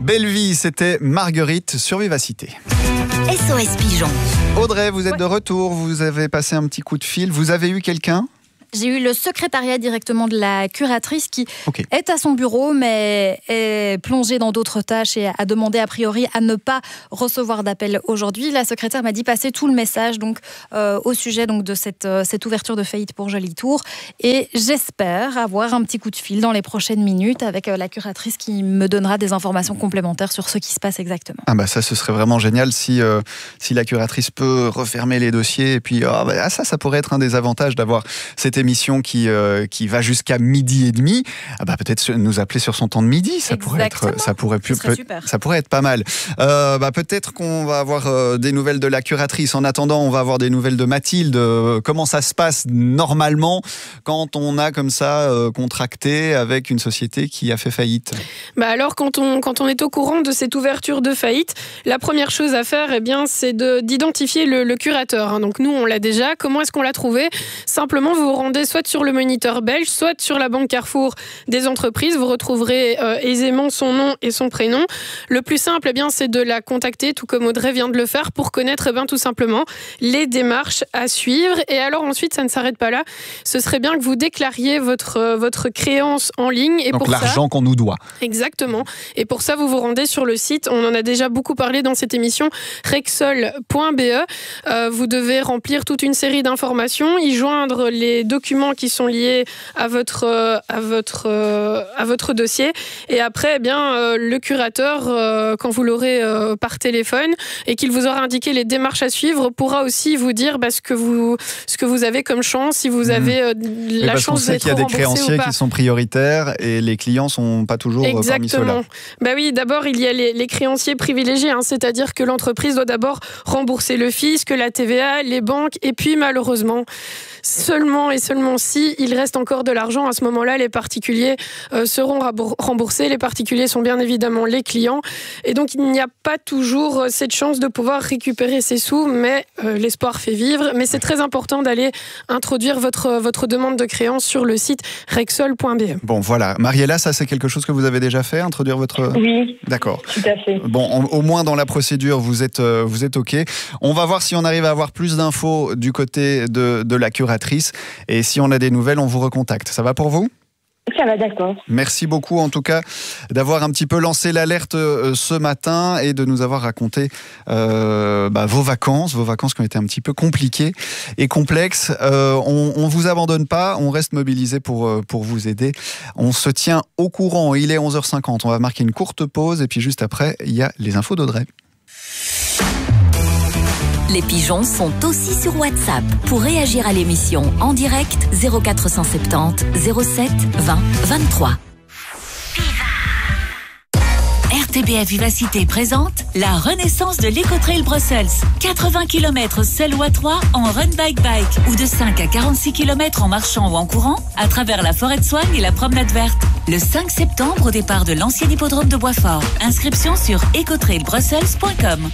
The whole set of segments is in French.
Belle vie, c'était Marguerite sur Vivacité. SOS Pigeon. Audrey, vous êtes de retour, vous avez passé un petit coup de fil. Vous avez eu quelqu'un ? J'ai eu le secrétariat directement de la curatrice qui est à son bureau, mais est plongée dans d'autres tâches et a demandé a priori à ne pas recevoir d'appel aujourd'hui. La secrétaire m'a dit passer tout le message donc, au sujet donc, de cette ouverture de faillite pour Joli Tour. Et j'espère avoir un petit coup de fil dans les prochaines minutes avec la curatrice qui me donnera des informations complémentaires sur ce qui se passe exactement. Ah bah ça, ce serait vraiment génial si la curatrice peut refermer les dossiers. Et puis ça pourrait être un des avantages d'avoir cette émission qui va jusqu'à 12h30. Ah bah peut-être nous appeler sur son temps de midi, ça pourrait être pas mal. Peut-être qu'on va avoir des nouvelles de la curatrice. En attendant, on va avoir des nouvelles de Mathilde. Comment ça se passe normalement quand on a comme ça contracté avec une société qui a fait faillite? Alors quand on est au courant de cette ouverture de faillite, la première chose à faire, c'est d'identifier le curateur. Donc nous, on l'a déjà. Comment est-ce qu'on l'a trouvé? Simplement, vous vous rendez soit sur le moniteur belge, soit sur la banque Carrefour des entreprises. Vous retrouverez aisément son nom et son prénom. Le plus simple, c'est de la contacter, tout comme Audrey vient de le faire, pour connaître tout simplement les démarches à suivre. Et alors ensuite, ça ne s'arrête pas là. Ce serait bien que vous déclariez votre créance en ligne. Et donc pour l'argent qu'on nous doit. Exactement. Et pour ça, vous vous rendez sur le site. On en a déjà beaucoup parlé dans cette émission, rexol.be. Vous devez remplir toute une série d'informations, y joindre les documents qui sont liés à votre dossier. Et après, le curateur, quand vous l'aurez par téléphone et qu'il vous aura indiqué les démarches à suivre, pourra aussi vous dire ce que vous avez comme chance, si vous avez la chance d'être remboursé ou pas. Parce qu'on sait qu'il y a des créanciers qui sont prioritaires et les clients sont pas toujours parmi ceux-là. Oui, d'abord, il y a les créanciers privilégiés, c'est-à-dire que l'entreprise doit d'abord rembourser le fisc, la TVA, les banques, et puis malheureusement, seulement si il reste encore de l'argent, à ce moment-là, les particuliers seront remboursés. Les particuliers sont bien évidemment les clients. Et donc, il n'y a pas toujours cette chance de pouvoir récupérer ces sous, mais l'espoir fait vivre. Mais c'est très important d'aller introduire votre demande de créance sur le site rexol.be. Bon, voilà. Mariella, ça, c'est quelque chose que vous avez déjà fait, introduire votre... Oui, d'accord. Tout à fait. Bon, au moins dans la procédure, vous êtes OK. On va voir si on arrive à avoir plus d'infos du côté de la curatrice. Et si on a des nouvelles, on vous recontacte. Ça va pour vous ? Ça va, d'accord. Merci beaucoup en tout cas d'avoir un petit peu lancé l'alerte ce matin et de nous avoir raconté vos vacances qui ont été un petit peu compliquées et complexes. On vous abandonne pas, on reste mobilisé pour vous aider. On se tient au courant, il est 11h50. On va marquer une courte pause et puis juste après, il y a les infos d'Audrey. Les pigeons sont aussi sur WhatsApp. Pour réagir à l'émission en direct, 0470 07 20 23. RTBF Vivacité présente la renaissance de l'Ecotrail Brussels. 80 km seul ou à 3 en run-bike ou de 5 à 46 km en marchant ou en courant à travers la forêt de Soigne et la promenade verte. Le 5 septembre au départ de l'ancien hippodrome de Boisfort. Inscription sur ecotrailbrussels.com.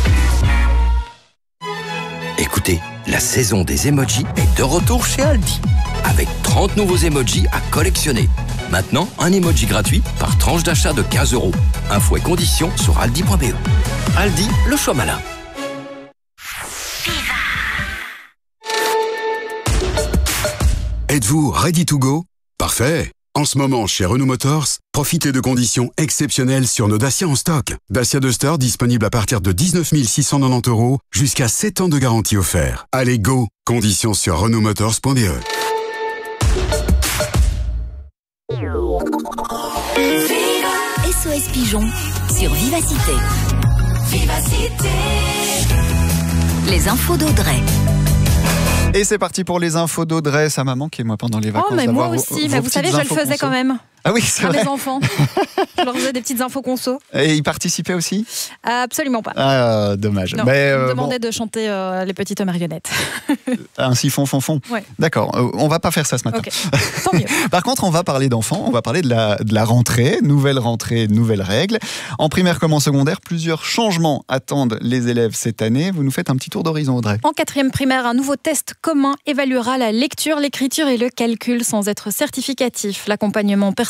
Écoutez, la saison des emojis est de retour chez Aldi. Avec 30 nouveaux emojis à collectionner. Maintenant, un emoji gratuit par tranche d'achat de 15 €. Infos et conditions sur aldi.be. Aldi, le choix malin. Êtes-vous ready to go? Parfait! En ce moment, chez Renault Motors, profitez de conditions exceptionnelles sur nos Dacia en stock. Dacia Duster disponible à partir de 19 690 € jusqu'à 7 ans de garantie offert. Allez, go! Conditions sur renaultmotors.be. SOS Pigeon sur Vivacité. Les infos d'Audrey. Et c'est parti pour les infos d'Audrey. Ça m'a manqué, moi, pendant les vacances. Oh, mais moi aussi. Vous savez, je le faisais quand même. Ah oui, c'est vrai. Mes enfants. Je leur faisais des petites infos conso. Et ils participaient aussi ? Absolument pas. Ah, dommage. Non, mais, ils me demandaient de chanter les petites marionnettes. Un siphon, fonfon. Ouais. D'accord, on va pas faire ça ce matin. Okay. Tant mieux. Par contre, on va parler d'enfants, on va parler de la rentrée, nouvelles règles. En primaire comme en secondaire, plusieurs changements attendent les élèves cette année. Vous nous faites un petit tour d'horizon, Audrey. En 4e primaire, un nouveau test commun évaluera la lecture, l'écriture et le calcul sans être certificatif. L'accompagnement personnalisé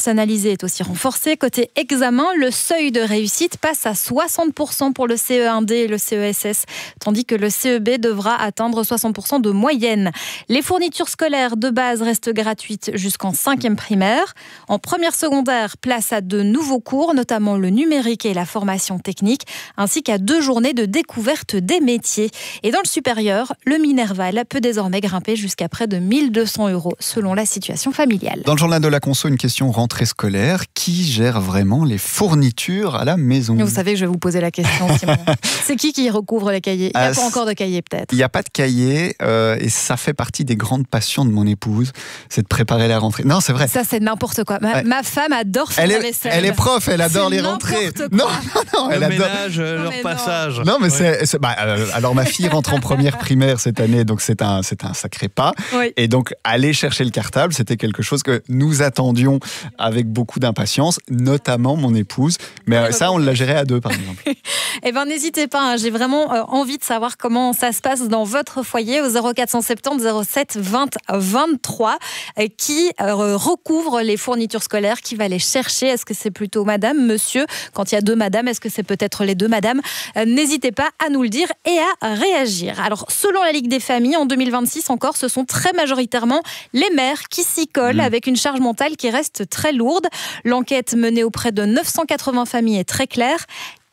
personnalisé est aussi renforcé. Côté examen, le seuil de réussite passe à 60% pour le CE1D et le CESS, tandis que le CEB devra atteindre 60% de moyenne. Les fournitures scolaires de base restent gratuites jusqu'en 5e primaire. En première secondaire, place à de nouveaux cours, notamment le numérique et la formation technique, ainsi qu'à 2 journées de découverte des métiers. Et dans le supérieur, le Minerval peut désormais grimper jusqu'à près de 1 200 € selon la situation familiale. Dans le journal de la conso, une question rentrée scolaire. Qui gère vraiment les fournitures à la maison ? Vous savez que je vais vous poser la question, Simon. C'est qui recouvre les cahiers ? Il n'y a pas encore de cahiers, peut-être ? Il n'y a pas de cahier et ça fait partie des grandes passions de mon épouse, c'est de préparer la rentrée. Non, c'est vrai. Ça, c'est n'importe quoi. Ma femme adore faire la vaisselle. Elle est prof, elle adore les rentrées. Non, elle adore leur passage. Non, mais alors ma fille rentre en première primaire cette année, donc c'est un sacré pas. Oui. Et donc aller chercher le cartable, c'était quelque chose que nous attendions avec beaucoup d'impatience, notamment mon épouse. Mais ça, on l'a géré à 2, par exemple. Eh bien, n'hésitez pas. J'ai vraiment envie de savoir comment ça se passe dans votre foyer au 0470 07 20 23. Qui recouvre les fournitures scolaires, qui va les chercher. Est-ce que c'est plutôt madame, monsieur ? Quand il y a 2 madames, est-ce que c'est peut-être les 2 madames ? N'hésitez pas à nous le dire et à réagir. Alors, selon la Ligue des familles, en 2026 encore, ce sont très majoritairement les mères qui s'y collent avec une charge mentale qui reste très lourde. L'enquête menée auprès de 980 familles est très claire.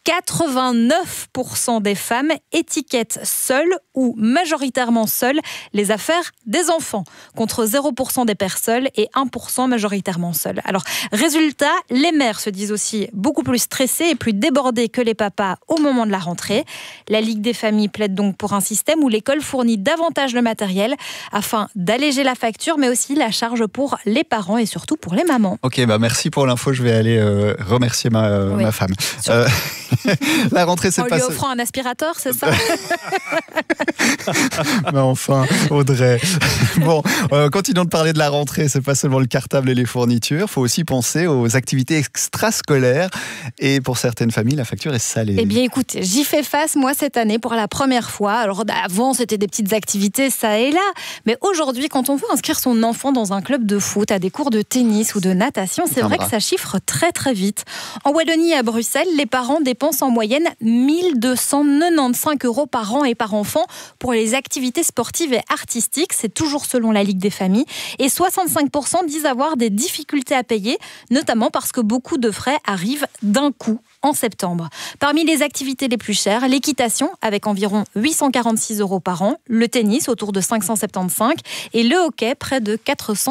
89% des femmes étiquettent seules ou majoritairement seules les affaires des enfants, contre 0% des pères seuls et 1% majoritairement seuls. Alors, résultat, les mères se disent aussi beaucoup plus stressées et plus débordées que les papas au moment de la rentrée. La Ligue des familles plaide donc pour un système où l'école fournit davantage de matériel afin d'alléger la facture, mais aussi la charge pour les parents et surtout pour les mamans. Ok, merci pour l'info. Je vais aller remercier ma femme. La rentrée, c'est en lui offrant un aspirateur, c'est ça? Mais enfin, Audrey. Bon, continuons de parler de la rentrée. C'est pas seulement le cartable et les fournitures. Il faut aussi penser aux activités extrascolaires. Et pour certaines familles, la facture est salée. Eh bien, écoutez, j'y fais face, moi, cette année, pour la première fois. Alors, avant, c'était des petites activités, ça et là. Mais aujourd'hui, quand on veut inscrire son enfant dans un club de foot, à des cours de tennis ou de natation, c'est vrai que ça chiffre très, très vite. En Wallonie et à Bruxelles, les parents dépensent en moyenne 1 295 € par an et par enfant pour les activités sportives et artistiques. C'est toujours selon la Ligue des familles. Et 65% disent avoir des difficultés à payer, notamment parce que beaucoup de frais arrivent d'un coup en septembre. Parmi les activités les plus chères, l'équitation avec environ 846 € par an, le tennis autour de 575 et le hockey près de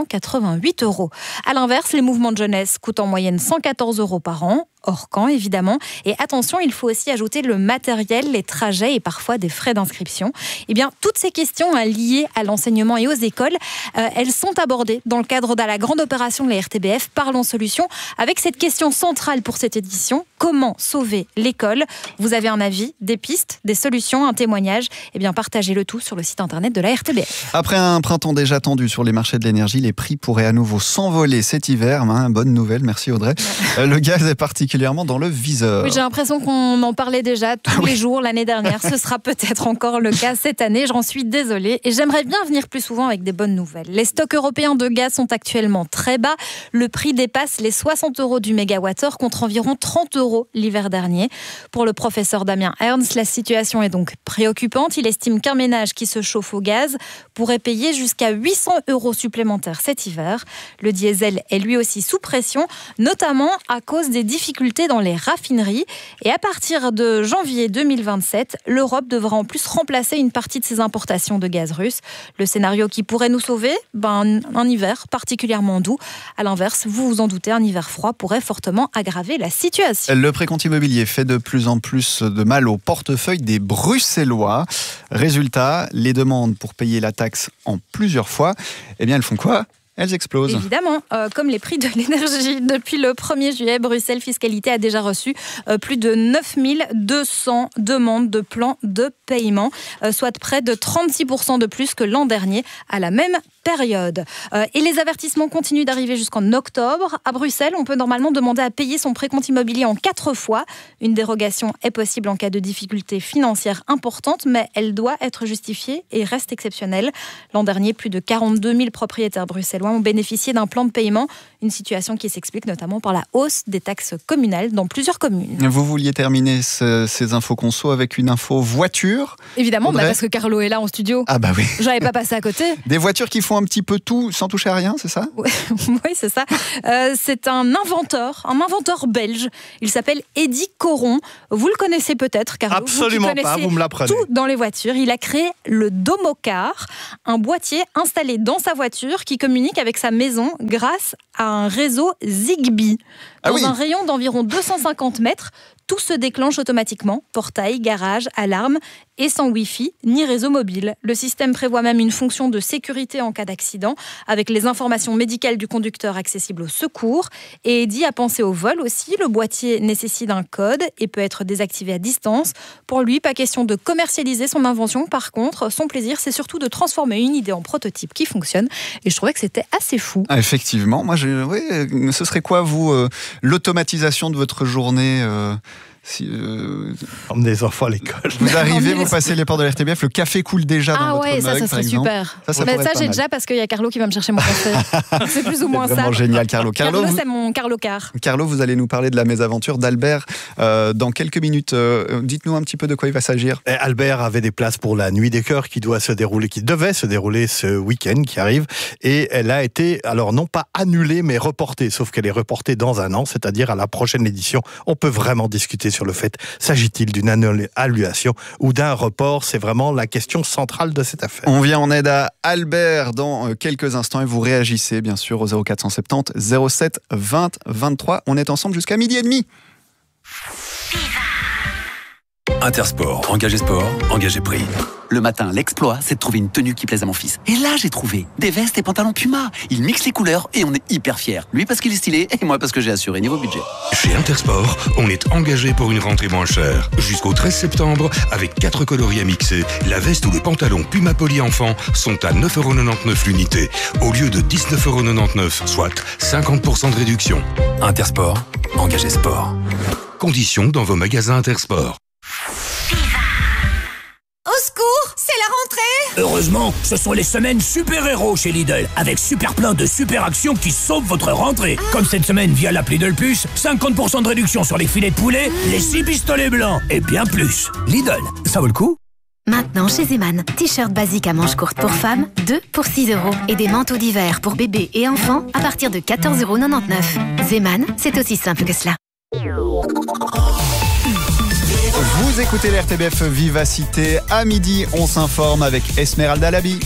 488 €. À l'inverse, les mouvements de jeunesse coûtent en moyenne 114 € par an, hors camp évidemment. Et attention, il faut aussi ajouter le matériel, les trajets et parfois des frais d'inscription. Eh bien, toutes ces questions liées à l'enseignement et aux écoles, elles sont abordées dans le cadre de la grande opération de la RTBF Parlons Solutions, avec cette question centrale pour cette édition: comment sauver l'école? Vous avez un avis, des pistes, des solutions, un témoignage? Eh bien, partagez le tout sur le site internet de la RTBF. Après un printemps déjà tendu sur les marchés de l'énergie, les prix pourraient à nouveau s'envoler cet hiver. Bonne nouvelle, merci Audrey. Le gaz est particulièrement dans le viseur. Oui, j'ai l'impression qu'on en parlait déjà tous les jours l'année dernière. Ce sera peut-être encore le cas cette année. J'en suis désolée. Et j'aimerais bien venir plus souvent avec des bonnes nouvelles. Les stocks européens de gaz sont actuellement très bas. Le prix dépasse les 60 € du mégawattheure contre environ 30 € l'hiver dernier. Pour le professeur Damien Ernst, la situation est donc préoccupante. Il estime qu'un ménage qui se chauffe au gaz pourrait payer jusqu'à 800 € supplémentaires cet hiver. Le diesel est lui aussi sous pression, notamment à cause des difficultés dans les raffineries. Et à partir de janvier 2027, l'Europe devra en plus remplacer une partie de ses importations de gaz russe. Le scénario qui pourrait nous sauver, un hiver particulièrement doux. À l'inverse, vous vous en doutez, un hiver froid pourrait fortement aggraver la situation. Le précompte immobilier fait de plus en plus de mal au portefeuille des Bruxellois. Résultat, les demandes pour payer la taxe en plusieurs fois, eh bien elles font quoi ? Elles explosent. Évidemment, comme les prix de l'énergie. Depuis le 1er juillet, Bruxelles Fiscalité a déjà reçu plus de 9200 demandes de plans de paiement, soit près de 36% de plus que l'an dernier à la même période. Et les avertissements continuent d'arriver jusqu'en octobre. À Bruxelles, on peut normalement demander à payer son précompte immobilier en 4 fois. Une dérogation est possible en cas de difficultés financières importantes, mais elle doit être justifiée et reste exceptionnelle. L'an dernier, plus de 42 000 propriétaires bruxellois ont bénéficié d'un plan de paiement Une situation qui s'explique notamment par la hausse des taxes communales dans plusieurs communes. Vous vouliez terminer ces infos conso avec une info voiture? Évidemment, parce que Carlo est là en studio. Ah bah oui. J'avais pas passé à côté. Des voitures qui font un petit peu tout sans toucher à rien, c'est ça? Oui, c'est ça. C'est un inventeur belge. Il s'appelle Eddy Coron. Vous le connaissez peut-être, Carlo. Absolument pas, vous me l'apprenez. Tout dans les voitures. Il a créé le Domocar, un boîtier installé dans sa voiture qui communique avec sa maison grâce à un réseau Zigbee. Dans un rayon d'environ 250 mètres, tout se déclenche automatiquement, portail, garage, alarme, et sans Wi-Fi ni réseau mobile. Le système prévoit même une fonction de sécurité en cas d'accident, avec les informations médicales du conducteur accessibles au secours. Et Eddy a pensé au vol aussi. Le boîtier nécessite un code et peut être désactivé à distance. Pour lui, pas question de commercialiser son invention. Par contre, son plaisir, c'est surtout de transformer une idée en prototype qui fonctionne. Et je trouvais que c'était assez fou. Ah, effectivement. Moi, ce serait quoi, vous, l'automatisation de votre journée Emmener les enfants à l'école. Vous arrivez, vous passez les portes de l'RTBF, le café coule déjà dans votre mug, ça serait super. Ça j'ai déjà parce qu'il y a Carlo qui va me chercher mon café. C'est plus ou moins ça. C'est vraiment génial, Carlo. Carlo, c'est mon Carlo Car. Carlo, vous allez nous parler de la mésaventure d'Albert dans quelques minutes. Dites-nous un petit peu de quoi il va s'agir. Albert avait des places pour la Nuit des Cœurs qui devait se dérouler ce week-end qui arrive. Et elle a été, alors non pas annulée, mais reportée. Sauf qu'elle est reportée dans un an, c'est-à-dire à la prochaine édition. On peut vraiment discuter sur le fait, s'agit-il d'une annulation ou d'un report? C'est vraiment la question centrale de cette affaire. On vient en aide à Albert dans quelques instants et vous réagissez bien sûr au 0470 07 20 23. On est ensemble jusqu'à 12h30. Intersport, engagé sport, engagé prix. Le matin, l'exploit, c'est de trouver une tenue qui plaise à mon fils. Et là, j'ai trouvé des vestes et pantalons Puma. Il mixe les couleurs et on est hyper fiers. Lui parce qu'il est stylé et moi parce que j'ai assuré niveau budget. Chez Intersport, on est engagé pour une rentrée moins chère. Jusqu'au 13 septembre, avec 4 coloris à mixer, la veste ou le pantalon Puma Poly Enfant sont à 9,99€ l'unité, au lieu de 19,99€, soit 50% de réduction. Intersport, engagé sport. Conditions dans vos magasins Intersport. Au secours, c'est la rentrée! Heureusement, ce sont les semaines super-héros chez Lidl, avec super plein de super actions qui sauvent votre rentrée. Comme cette semaine via l'appli Lidl Plus, 50% de réduction sur les filets de poulet, les 6 pistolets blancs et bien plus. Lidl, ça vaut le coup? Maintenant chez Zeman, t-shirt basique à manches courtes pour femmes, 2 pour 6€. Et des manteaux d'hiver pour bébés et enfants à partir de 14,99€. Zeman, c'est aussi simple que cela. Vous écoutez l'RTBF Vivacité. À midi, on s'informe avec Esmeralda Labi.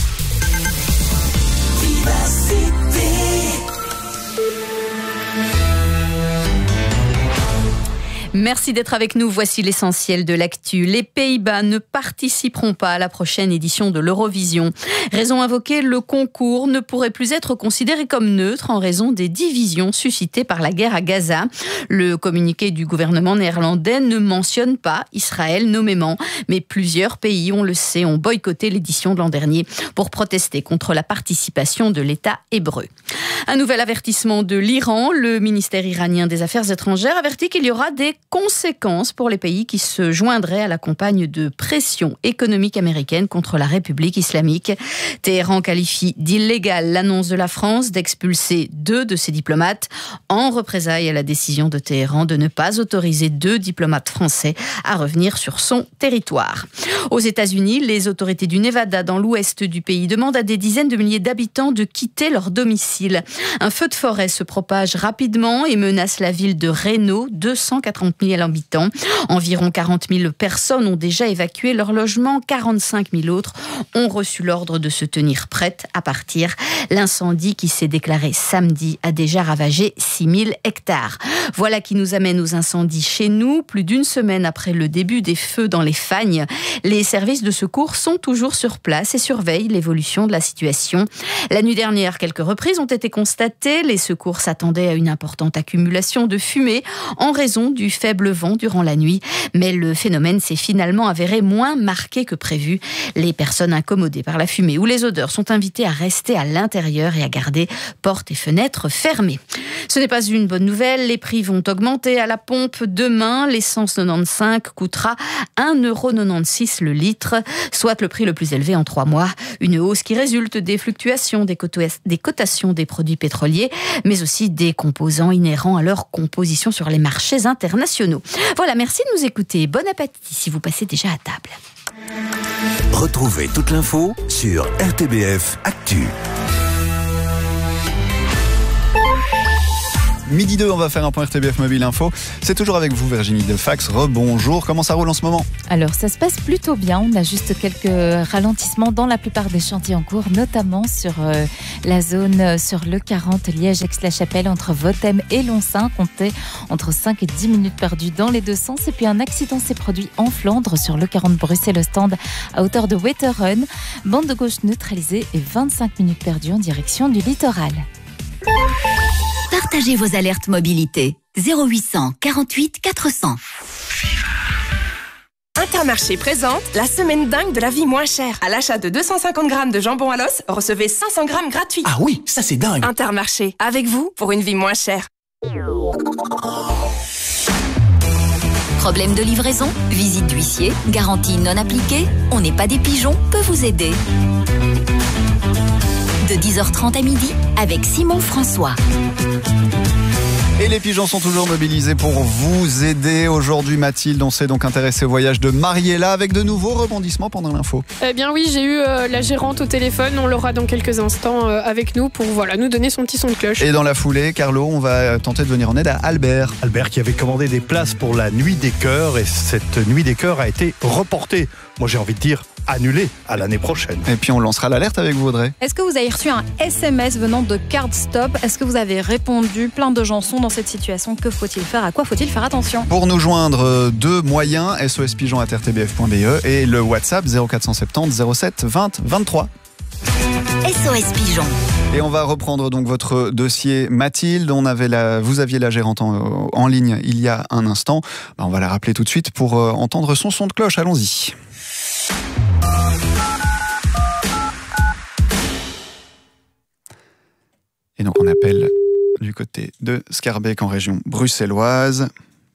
Merci d'être avec nous. Voici l'essentiel de l'actu. Les Pays-Bas ne participeront pas à la prochaine édition de l'Eurovision. Raison invoquée, le concours ne pourrait plus être considéré comme neutre en raison des divisions suscitées par la guerre à Gaza. Le communiqué du gouvernement néerlandais ne mentionne pas Israël nommément, mais plusieurs pays, on le sait, ont boycotté l'édition de l'an dernier pour protester contre la participation de l'État hébreu. Un nouvel avertissement de l'Iran. Le ministère iranien des Affaires étrangères avertit qu'il y aura des conséquences pour les pays qui se joindraient à la campagne de pression économique américaine contre la République islamique. Téhéran qualifie d'illégale l'annonce de la France d'expulser 2 de ses diplomates en représailles à la décision de Téhéran de ne pas autoriser 2 diplomates français à revenir sur son territoire. Aux États-Unis, les autorités du Nevada dans l'ouest du pays demandent à des dizaines de milliers d'habitants de quitter leur domicile. Un feu de forêt se propage rapidement et menace la ville de Reno, 240 000 habitants. Environ 40 000 personnes ont déjà évacué leur logement. 45 000 autres ont reçu l'ordre de se tenir prêtes à partir. L'incendie qui s'est déclaré samedi a déjà ravagé 6 000 hectares. Voilà qui nous amène aux incendies chez nous. Plus d'une semaine après le début des feux dans les Fagnes, les services de secours sont toujours sur place et surveillent l'évolution de la situation. La nuit dernière, quelques reprises ont été constatées. Les secours s'attendaient à une importante accumulation de fumée en raison du faible faible vent durant la nuit, mais le phénomène s'est finalement avéré moins marqué que prévu. Les personnes incommodées par la fumée ou les odeurs sont invitées à rester à l'intérieur et à garder portes et fenêtres fermées. Ce n'est pas une bonne nouvelle, les prix vont augmenter à la pompe demain. L'essence 95 coûtera 1,96 € le litre, soit le prix le plus élevé en 3 mois. Une hausse qui résulte des fluctuations des cotations des produits pétroliers, mais aussi des composants inhérents à leur composition sur les marchés internationaux. Voilà, merci de nous écouter. Bon appétit si vous passez déjà à table. Retrouvez toute l'info sur RTBF Actu. Midi 2, on va faire un point RTBF Mobile Info. C'est toujours avec vous, Virginie Delfax. Rebonjour. Comment ça roule en ce moment ? Alors, ça se passe plutôt bien. On a juste quelques ralentissements dans la plupart des chantiers en cours, notamment sur la zone sur le 40 Liège-Aix-la-Chapelle entre Vothem et Lonsin. Comptez entre 5 et 10 minutes perdues dans les deux sens. Et puis, un accident s'est produit en Flandre sur le 40 Bruxelles-Ostende à hauteur de Wetteren. Bande de gauche neutralisée et 25 minutes perdues en direction du littoral. Partagez vos alertes mobilité. 0800 48 400. Intermarché présente la semaine dingue de la vie moins chère. À l'achat de 250 grammes de jambon à l'os, recevez 500 grammes gratuits. Ah oui, ça c'est dingue. Intermarché, avec vous pour une vie moins chère. Problème de livraison, visite d'huissier, garantie non appliquée, on n'est pas des pigeons, peut vous aider. De 10h30 à midi avec Simon François. Et les pigeons sont toujours mobilisés pour vous aider. Aujourd'hui, Mathilde, on s'est donc intéressé au voyage de Mariella avec de nouveaux rebondissements pendant l'info. Eh bien oui, j'ai eu la gérante au téléphone. On l'aura dans quelques instants avec nous pour nous donner son petit son de cloche. Et dans la foulée, Carlo, on va tenter de venir en aide à Albert. Albert qui avait commandé des places pour la Nuit des Cœurs et cette Nuit des Cœurs a été reportée. Moi, j'ai envie de dire annulée à l'année prochaine. Et puis on lancera l'alerte avec vous, Audrey. Est-ce que vous avez reçu un SMS venant de Cardstop ? Est-ce que vous avez répondu ? Plein de gens sont dans cette situation. Que faut-il faire ? À quoi faut-il faire attention ? Pour nous joindre, 2 moyens, sospigeon@rtbf.be et le WhatsApp 0470 07 20 23. SOS Pigeon. Et on va reprendre donc votre dossier, Mathilde. Vous aviez la gérante en ligne il y a un instant. On va la rappeler tout de suite pour entendre son son de cloche. Allons-y. Et donc on appelle du côté de Schaerbeek en région bruxelloise.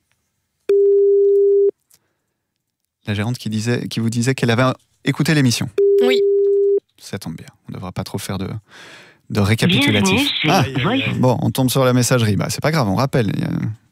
La gérante qui vous disait qu'elle avait écouté l'émission. Oui. Ça tombe bien, on ne devra pas trop faire de récapitulatif. Bon, on tombe sur la messagerie. C'est pas grave, on rappelle.